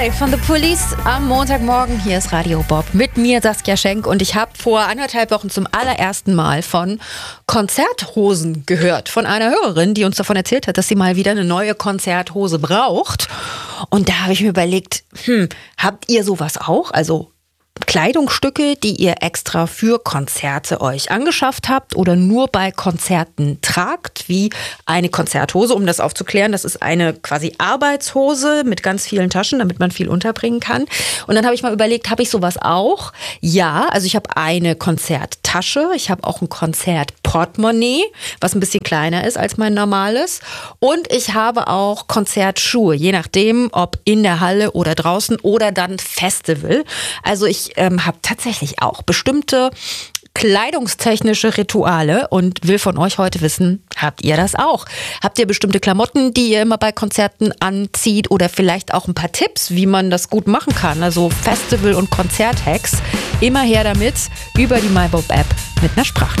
Holiday von The Police am Montagmorgen. Hier ist Radio Bob mit mir, Saskia Schenk. Und ich habe vor 1,5 Wochen zum allerersten Mal von Konzerthosen gehört. Von einer Hörerin, die uns davon erzählt hat, dass sie mal wieder eine neue Konzerthose braucht. Und da habe ich mir überlegt, habt ihr sowas auch? Also Kleidungsstücke, die ihr extra für Konzerte euch angeschafft habt oder nur bei Konzerten tragt, wie eine Konzerthose, um das aufzuklären. Das ist eine quasi Arbeitshose mit ganz vielen Taschen, damit man viel unterbringen kann. Und dann habe ich mal überlegt, habe ich sowas auch? Ja, also ich habe eine Konzerttasche, ich habe auch ein Konzertportemonnaie, was ein bisschen kleiner ist als mein normales. Und ich habe auch Konzertschuhe, je nachdem, ob in der Halle oder draußen oder dann Festival. Also ich habe tatsächlich auch bestimmte kleidungstechnische Rituale und will von euch heute wissen, habt ihr das auch? Habt ihr bestimmte Klamotten, die ihr immer bei Konzerten anzieht oder vielleicht auch ein paar Tipps, wie man das gut machen kann? Also Festival- und Konzerthacks. Immer her damit über die MyBob-App mit einer Sprachnachricht.